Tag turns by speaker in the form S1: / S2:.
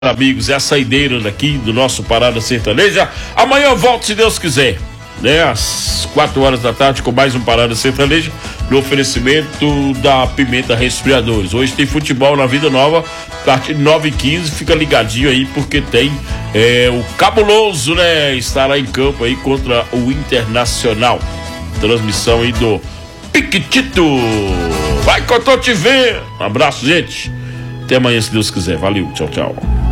S1: amigos, é a saideira daqui do nosso Parada Sertaneja. Amanhã eu volto, se Deus quiser, né? Às 4 horas da tarde com mais um Parada Sertaneja, no oferecimento da Pimenta Resfriadores. Hoje tem futebol na Vida Nova, a partir de 9h15, fica ligadinho aí, porque tem o Cabuloso, né? Estará em campo aí contra o Internacional. Transmissão aí do Piquitito. Vai que eu tô te vendo. Um abraço, gente. Até amanhã, se Deus quiser. Valeu, tchau, tchau.